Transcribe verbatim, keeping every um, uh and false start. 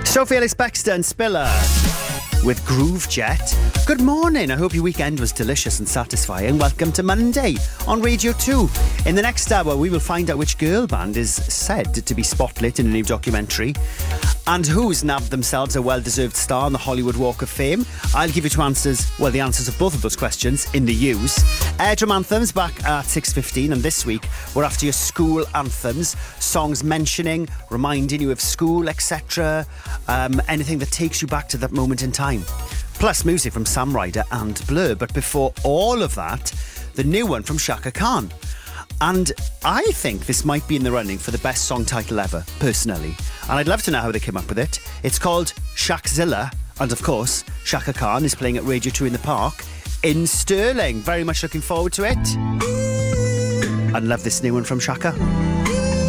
Sophie Ellis-Bextor and Spiller with Groove Jet. Good morning. I hope your weekend was delicious and satisfying. Welcome to Monday on Radio two. In the next hour, we will find out which girl band is said to be spotlit in a new documentary and who's nabbed themselves a well-deserved star on the Hollywood Walk of Fame. I'll give you two answers, well, the answers of both of those questions in the U's. Airdrum Anthems back at six fifteen, and this week we're after your school anthems, songs mentioning, reminding you of school, et cetera. Um, anything that takes you back to that moment in time. Plus music from Sam Ryder and Blur. But before all of that, the new one from Chaka Khan. And I think this might be in the running for the best song title ever, personally. And I'd love to know how they came up with it. It's called Shakzilla. And of course, Chaka Khan is playing at Radio two in the Park in Stirling. Very much looking forward to it. And love this new one from Chaka.